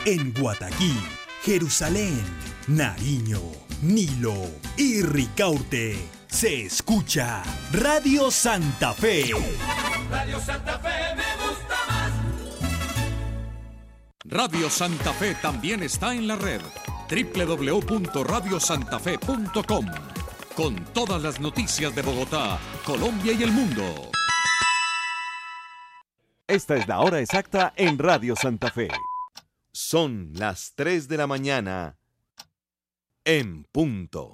En Guataquí, Jerusalén, Nariño, Nilo y Ricaurte se escucha Radio Santa Fe. Radio Santa Fe me gusta más. Radio Santa Fe también está en la red www.radiosantafe.com con todas las noticias de Bogotá, Colombia y el mundo. Esta es la hora exacta en Radio Santa Fe. Son las 3 de la mañana en punto.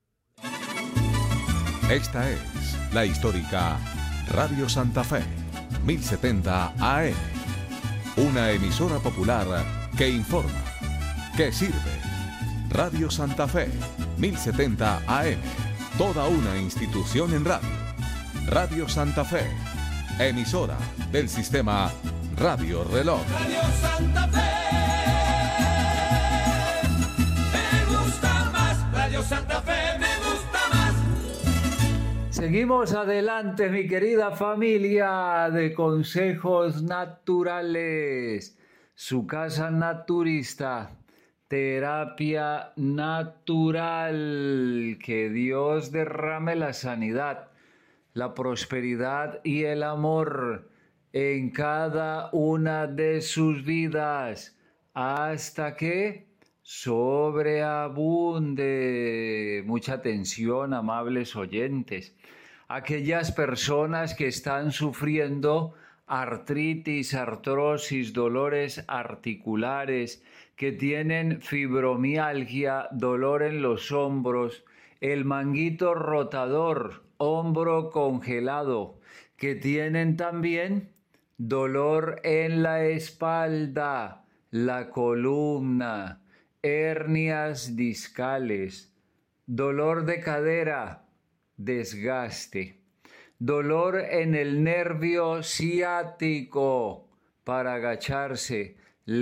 Esta es la histórica Radio Santa Fe, 1070 AM. Una emisora popular que informa, que sirve. Radio Santa Fe, 1070 AM. Toda una institución en radio. Radio Santa Fe, emisora del sistema Radio Reloj. Radio Santa Fe me gusta más. Radio Santa Fe me gusta más. Seguimos adelante, mi querida familia de Consejos Naturales. Su casa naturista, terapia natural. Que Dios derrame la sanidad, la prosperidad y el amor en cada una de sus vidas, hasta que sobreabunde. Mucha atención, amables oyentes. Aquellas personas que están sufriendo artritis, artrosis, dolores articulares, que tienen fibromialgia, dolor en los hombros, el manguito rotador, hombro congelado, que tienen también dolor en la espalda, la columna, hernias discales, dolor de cadera, desgaste, dolor en el nervio ciático para agacharse,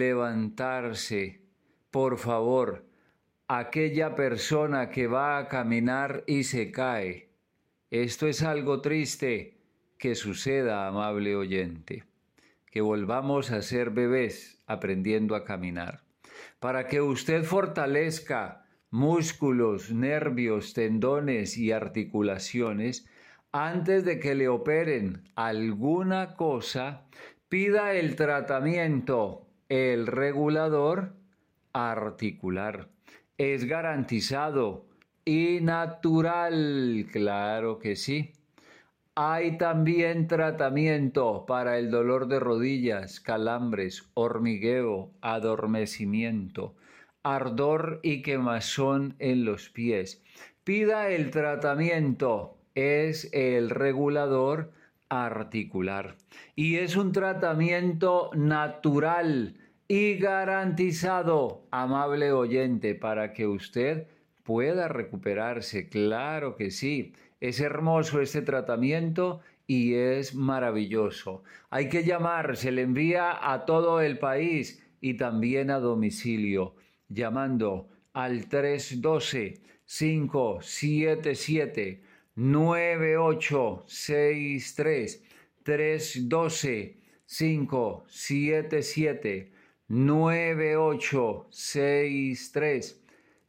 levantarse. Por favor, aquella persona que va a caminar y se cae. Esto es algo triste que suceda, amable oyente. Que volvamos a ser bebés aprendiendo a caminar. Para que usted fortalezca músculos, nervios, tendones y articulaciones, antes de que le operen alguna cosa, pida el tratamiento, el regulador articular. Es garantizado y natural, claro que sí. Hay también tratamiento para el dolor de rodillas, calambres, hormigueo, adormecimiento, ardor y quemazón en los pies. Pida el tratamiento, es el regulador articular. Y es un tratamiento natural y garantizado, amable oyente, para que usted pueda recuperarse. Claro que sí. Es hermoso este tratamiento y es maravilloso. Hay que llamar, se le envía a todo el país y también a domicilio, llamando al 312-577-9863, 312-577-9863,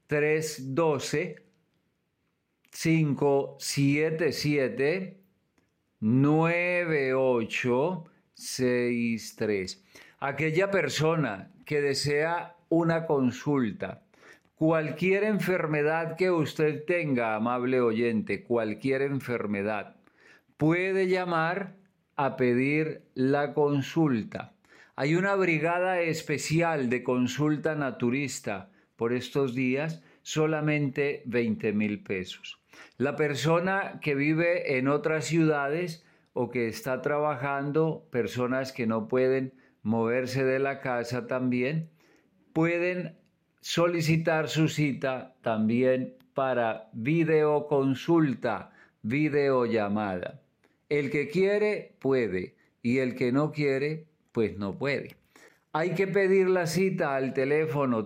312-577-9863. Aquella persona que desea una consulta, cualquier enfermedad que usted tenga, amable oyente, cualquier enfermedad, puede llamar a pedir la consulta. Hay una brigada especial de consulta naturista por estos días, solamente 20,000 pesos. La persona que vive en otras ciudades o que está trabajando, personas que no pueden moverse de la casa también, pueden solicitar su cita también para videoconsulta, videollamada. El que quiere puede y el que no quiere pues no puede. Hay que pedir la cita al teléfono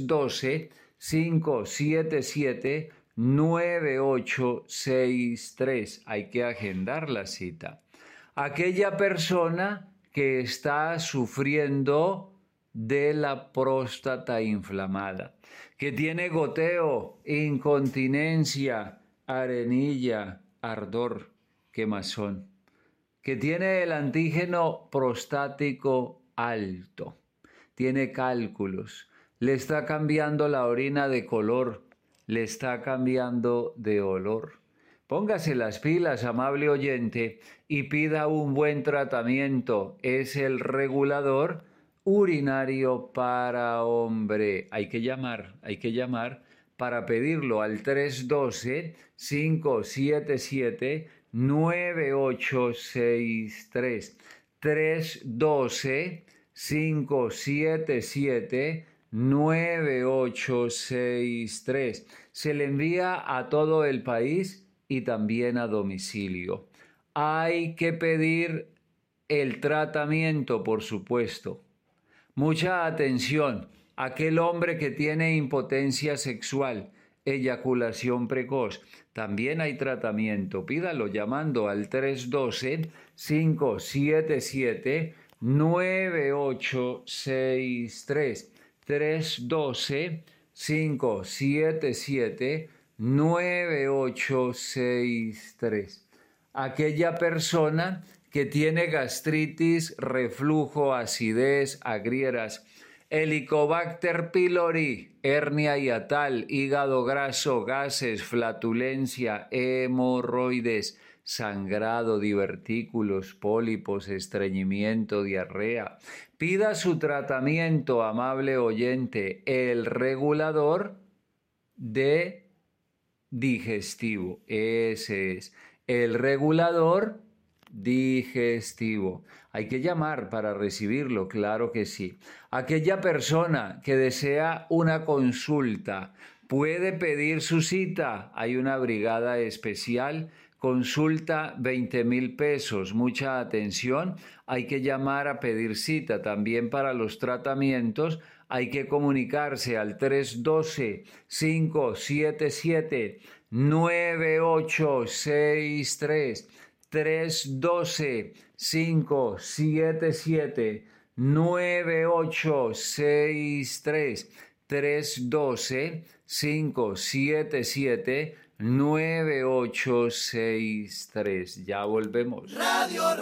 312-577-9863. Hay que agendar la cita. Aquella persona que está sufriendo de la próstata inflamada, que tiene goteo, incontinencia, arenilla, ardor, quemazón, que tiene el antígeno prostático alto, tiene cálculos, le está cambiando la orina de color, le está cambiando de olor. Póngase las pilas, amable oyente, y pida un buen tratamiento. Es el regulador urinario para hombre. Hay que llamar para pedirlo al 312-577-9863. 312-577-9863. Se le envía a todo el país y también a domicilio. Hay que pedir el tratamiento, por supuesto. Mucha atención. Aquel hombre que tiene impotencia sexual, eyaculación precoz, también hay tratamiento. Pídalo llamando al 312-577-9863. 312-577-9863. Aquella persona que tiene gastritis, reflujo, acidez, agrieras, Helicobacter pylori, hernia hiatal, hígado graso, gases, flatulencia, hemorroides, sangrado, divertículos, pólipos, estreñimiento, diarrea. Pida su tratamiento, amable oyente, el regulador de digestivo. Ese es, el regulador digestivo. Hay que llamar para recibirlo, claro que sí. Aquella persona que desea una consulta puede pedir su cita. Hay una brigada especial, consulta 20,000 pesos. Mucha atención, hay que llamar a pedir cita. También para los tratamientos hay que comunicarse al 312-577-9863. 312-577-9863. 312-577-9863. Ya volvemos.